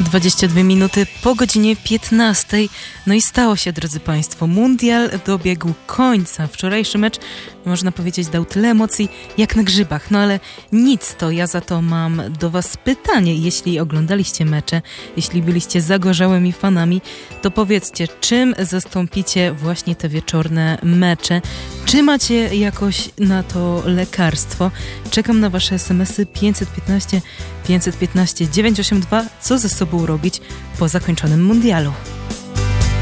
22 minuty po godzinie 15. No i stało się, drodzy Państwo, mundial dobiegł końca. Wczorajszy mecz, można powiedzieć, dał tyle emocji jak na grzybach. No ale nic, to ja za to mam do Was pytanie. Jeśli oglądaliście mecze, jeśli byliście zagorzałymi fanami, to powiedzcie, czym zastąpicie właśnie te wieczorne mecze? Czy macie jakoś na to lekarstwo? Czekam na Wasze SMS-y 515 982. Co ze sobą robić po zakończonym mundialu?